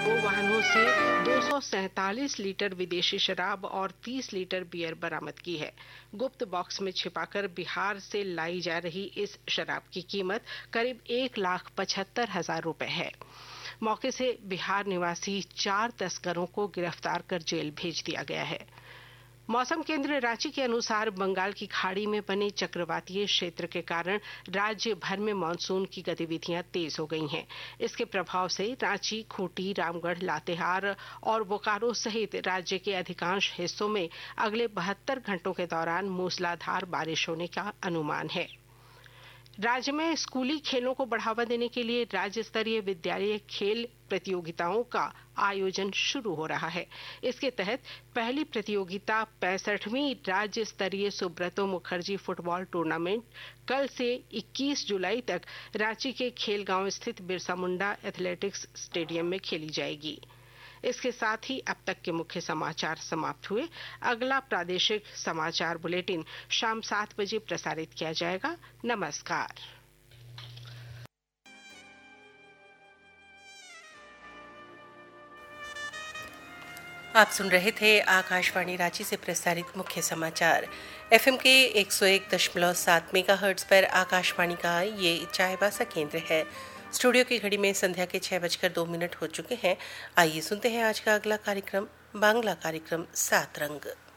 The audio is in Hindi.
दो वाहनों से 247 लीटर विदेशी शराब और 30 लीटर बियर बरामद की है। गुप्त बॉक्स में छिपाकर बिहार से लाई जा रही इस शराब की कीमत करीब 1,75,000 रुपए है। मौके से बिहार निवासी 4 तस्करों को गिरफ्तार कर जेल भेज दिया गया है। मौसम केंद्र रांची के अनुसार बंगाल की खाड़ी में बने चक्रवातीय क्षेत्र के कारण राज्य भर में मानसून की गतिविधियां तेज हो गई हैं। इसके प्रभाव से रांची, खूंटी, रामगढ़, लातेहार और बोकारो सहित राज्य के अधिकांश हिस्सों में अगले 72 घंटों के दौरान मूसलाधार बारिश होने का अनुमान है। राज्य में स्कूली खेलों को बढ़ावा देने के लिए राज्य स्तरीय विद्यालय खेल प्रतियोगिताओं का आयोजन शुरू हो रहा है। इसके तहत पहली प्रतियोगिता 65वीं राज्य स्तरीय सुब्रतो मुखर्जी फुटबॉल टूर्नामेंट कल से 21 जुलाई तक रांची के खेलगांव स्थित बिरसा मुंडा एथलेटिक्स स्टेडियम में खेली जाएगी। इसके साथ ही अब तक के मुख्य समाचार समाप्त हुए। अगला प्रादेशिक समाचार बुलेटिन शाम 7 बजे प्रसारित किया जाएगा। नमस्कार। आप सुन रहे थे आकाशवाणी रांची से प्रसारित मुख्य समाचार। एफएम के 101.7 मेगाहर्ट्ज पर आकाशवाणी का ये चायबासा केंद्र है। स्टूडियो की घड़ी में संध्या के 6:02 हो चुके हैं। आइए सुनते हैं आज का अगला कार्यक्रम, बांग्ला कार्यक्रम 7 रंग।